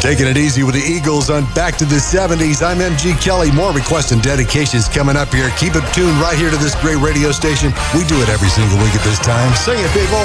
Taking it easy with the Eagles on Back to the 70s. I'm MG Kelly. More requests and dedications coming up here. Keep it tuned right here to this great radio station. We do it every single week at this time. Sing it, people.